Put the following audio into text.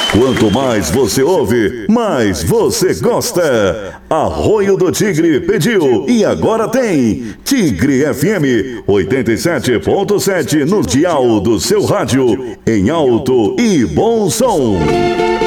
Quanto mais você ouve, mais você gosta. Arroio do Tigre pediu e agora tem Tigre FM 87.7 no dial do seu rádio, em alto e bom som.